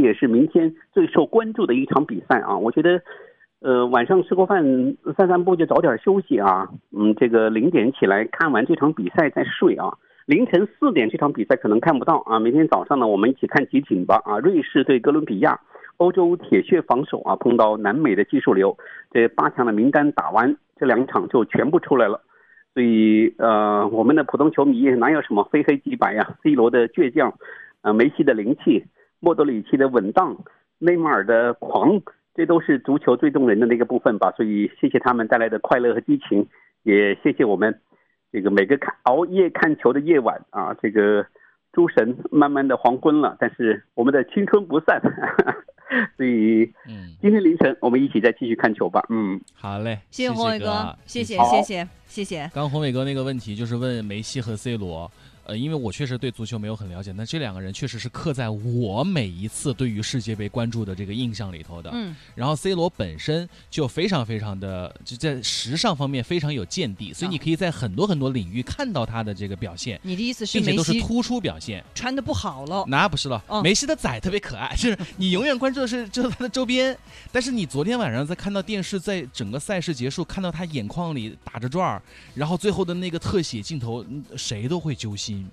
也是明天最受关注的一场比赛啊。我觉得晚上吃过饭散散步就早点休息啊，这个0点起来看完这场比赛再睡啊。凌晨4点这场比赛可能看不到啊，明天早上呢我们一起看集锦吧啊。瑞士对哥伦比亚，欧洲铁血防守啊碰到南美的技术流，这8强的名单打完，这2场就全部出来了。所以我们的普通球迷哪有什么非黑即白呀？C 罗的倔强，梅西的灵气，莫德里奇的稳当，内马尔的狂，这都是足球最动人的那个部分吧。所以谢谢他们带来的快乐和激情，也谢谢我们这个每个熬夜看球的夜晚啊，这个诸神慢慢的黄昏了，但是我们的青春不散。所以今天凌晨我们一起再继续看球吧。 好嘞， 谢谢宏伟哥，谢谢。 刚宏伟哥那个问题就是问梅西和 C 罗。因为我确实对足球没有很了解，但这2个人确实是刻在我每一次对于世界杯关注的这个印象里头的。然后 C 罗本身就非常非常的就在时尚方面非常有见地，所以你可以在很多很多领域看到他的这个表现。 你的意思是梅西并且都是突出表现， 穿的不好了？ 那不是了，梅西的仔特别可爱，就是你永远关注的是就是他的周边，但是你昨天晚上在看到电视，在整个赛事结束看到他眼眶里打着转，然后最后的那个特写镜头，谁都会揪心。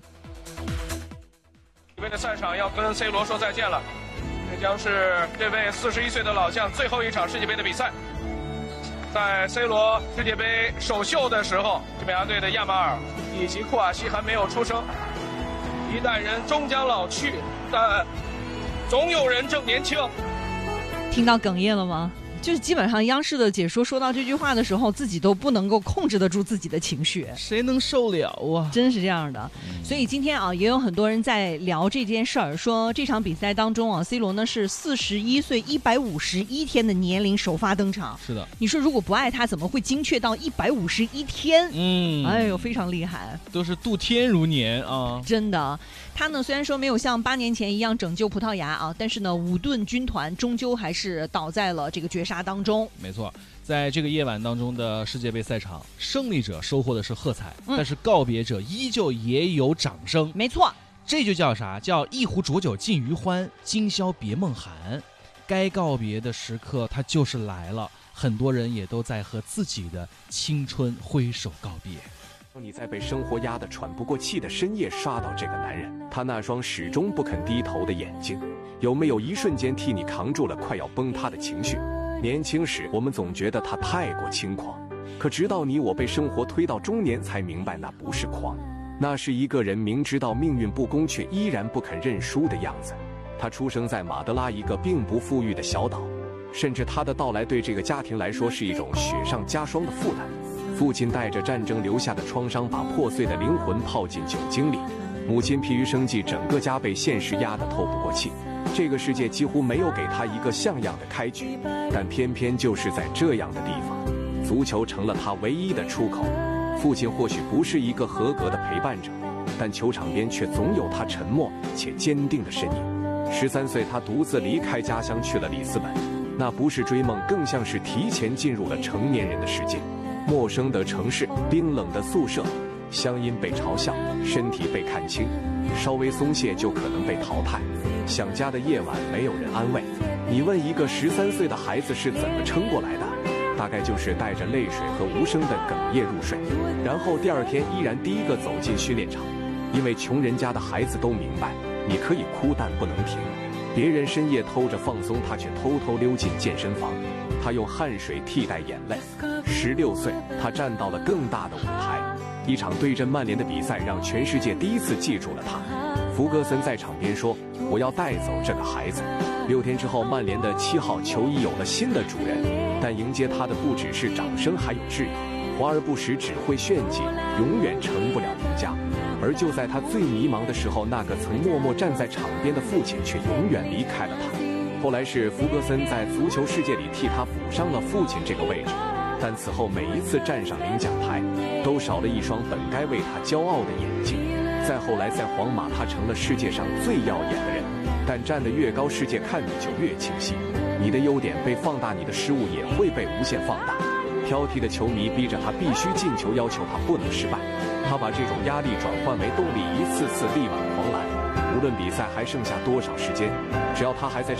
为了赛场要跟 C 罗说再见了，这将是这位41岁的老将最后一场世界杯的比赛。在 C 罗世界杯首秀的时候，西班牙队的亚马尔以及库瓦西还没有出生。一代人终将老去，但总有人正年轻。 听到哽咽了吗？就是基本上央视的解说说到这句话的时候，自己都不能够控制得住自己的情绪， 谁能受了啊？ 真是这样的。所以今天啊，也有很多人在聊这件事儿，说这场比赛当中啊 ，C 罗呢是41岁151天的年龄首发登场。 是的， 你说如果不爱他，怎么会精确到151天？哎呦，非常厉害， 都是度天如年啊！ 真的。他呢虽然说没有像8年前一样拯救葡萄牙啊，但是呢伍顿军团终究还是倒在了这个绝杀当中。 没错，在这个夜晚当中的世界杯赛场，胜利者收获的是喝彩，但是告别者依旧也有掌声。 没错， 这就叫啥？叫一壶浊酒尽余欢，今宵别梦寒。该告别的时刻它就是来了，很多人也都在和自己的青春挥手告别。 当你在被生活压得喘不过气的深夜刷到这个男人，他那双始终不肯低头的眼睛，有没有一瞬间替你扛住了快要崩塌的情绪？年轻时我们总觉得他太过轻狂，可直到你我被生活推到中年，才明白那不是狂，那是一个人明知道命运不公却依然不肯认输的样子。他出生在马德拉一个并不富裕的小岛，甚至他的到来对这个家庭来说是一种雪上加霜的负担。父亲带着战争留下的创伤，把破碎的灵魂泡进酒精里。母亲疲于生计，整个家被现实压得透不过气。这个世界几乎没有给他一个像样的开局，但偏偏就是在这样的地方，足球成了他唯一的出口。父亲或许不是一个合格的陪伴者，但球场边却总有他沉默且坚定的身影。13岁，他独自离开家乡去了里斯本，那不是追梦，更像是提前进入了成年人的世界。陌生的城市，冰冷的宿舍，乡音被嘲笑，身体被看轻，稍微松懈就可能被淘汰。想家的夜晚没有人安慰，你问一个13岁的孩子是怎么撑过来的，大概就是带着泪水和无声的哽咽入睡，然后第二天依然第一个走进训练场。因为穷人家的孩子都明白，你可以哭但不能停。别人深夜偷着放松，他却偷偷溜进健身房。他用汗水替代眼泪。16岁，他站到了更大的舞台。一场对阵曼联的比赛让全世界第一次记住了他。弗格森在场边说：“我要带走这个孩子。”6天之后，曼联的7号球衣有了新的主人，但迎接他的不只是掌声，还有质疑。华而不实，只会炫技，永远成不了赢家。而就在他最迷茫的时候，那个曾默默站在场边的父亲却永远离开了他。后来是弗格森在足球世界里替他补上了父亲这个位置，但此后每一次站上领奖台，都少了一双本该为他骄傲的眼睛。再后来在皇马，他成了世界上最耀眼的人，但站得越高，世界看你就越清晰。你的优点被放大，你的失误也会被无限放大。挑剔的球迷逼着他必须进球，要求他不能失败。他把这种压力转换为动力，一次次力挽狂澜。无论比赛还剩下多少时间，只要他还在